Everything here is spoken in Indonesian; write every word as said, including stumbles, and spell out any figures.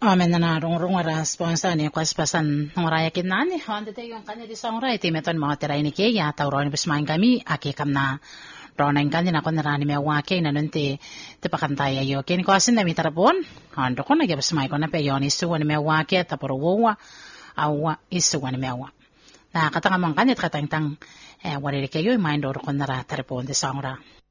Amen na rong rong ara sponsor ni kwas pasan ngoraya kinani hande te yung kanya di songray ti meton mo tiray ni Kaya tawron bismain kami aki kam na ronain kanya na kon rani me wake na nunti te pakantaya yo ken kwasin na mitarapon hando ko nagya bismay ko na pe yon isu ni me wake taporo wowa awa isu ni me wa na katanga man kanya katang tang eh wari kayo mind or kon nara tarapon di songra